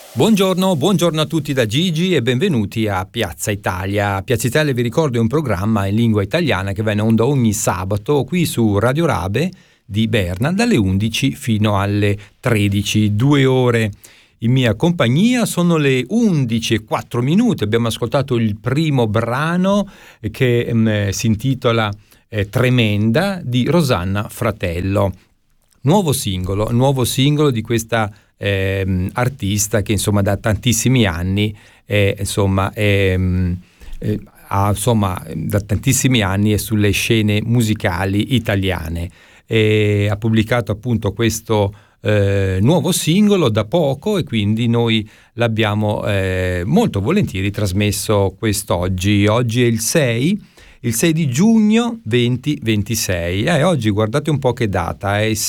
Buongiorno a tutti da Gigi e benvenuti a Piazza Italia. Piazza Italia, vi ricordo, è un programma in lingua italiana che va in onda ogni sabato qui su Radio Rabe di Berna dalle 11 fino alle 13, 2 ore in mia compagnia. Sono le 11:04. Abbiamo ascoltato il primo brano che si intitola Tremenda di Rosanna Fratello. Nuovo singolo di questa artista che insomma da tantissimi anni da tantissimi anni è sulle scene musicali italiane e ha pubblicato appunto questo nuovo singolo da poco, e quindi noi l'abbiamo molto volentieri trasmesso quest'oggi. Oggi è il 6 di giugno 2026. Oggi guardate un po' che data, è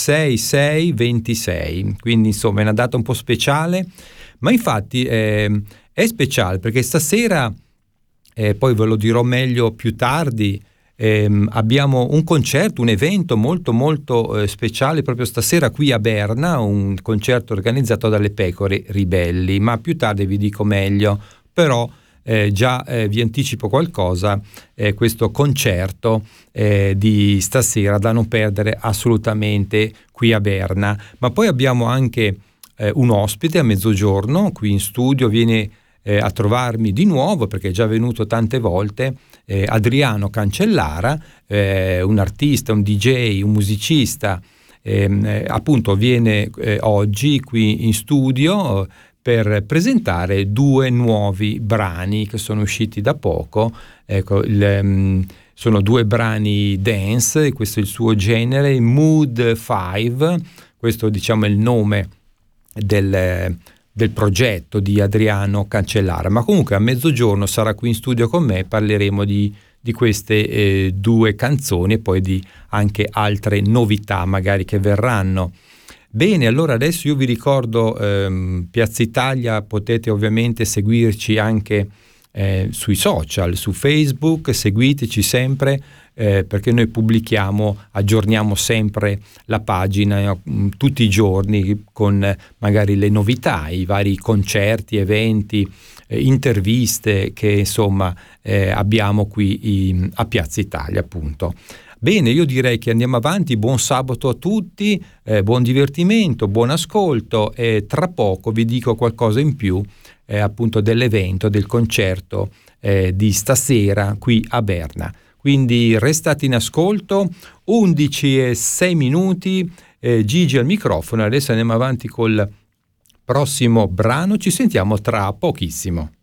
6/6/26, quindi insomma è una data un po' speciale, ma infatti è speciale perché stasera, poi ve lo dirò meglio più tardi, abbiamo un concerto, un evento molto molto speciale proprio stasera qui a Berna, un concerto organizzato dalle Pecore Ribelli, ma più tardi vi dico meglio. Però già vi anticipo qualcosa, questo concerto di stasera da non perdere assolutamente qui a Berna. Ma poi abbiamo anche un ospite a mezzogiorno qui in studio, viene a trovarmi di nuovo perché è già venuto tante volte, Adriano Cancellara, un artista, un DJ, un musicista, appunto viene oggi qui in studio per presentare 2 nuovi brani che sono usciti da poco. Ecco, sono 2 brani dance, questo è il suo genere, Mood 5, questo diciamo è il nome del progetto di Adriano Cancellara, ma comunque a mezzogiorno sarà qui in studio con me, parleremo di queste 2 canzoni e poi di anche altre novità magari che verranno. Bene, allora adesso io vi ricordo Piazza Italia, potete ovviamente seguirci anche sui social, su Facebook, seguiteci sempre perché noi aggiorniamo sempre la pagina tutti i giorni con magari le novità, i vari concerti, eventi, interviste che insomma abbiamo qui a Piazza Italia appunto. Bene, io direi che andiamo avanti. Buon sabato a tutti, buon divertimento, buon ascolto, e tra poco vi dico qualcosa in più appunto dell'evento, del concerto di stasera qui a Berna. Quindi restate in ascolto. 11:06, Gigi al microfono. Adesso andiamo avanti col prossimo brano, ci sentiamo tra pochissimo.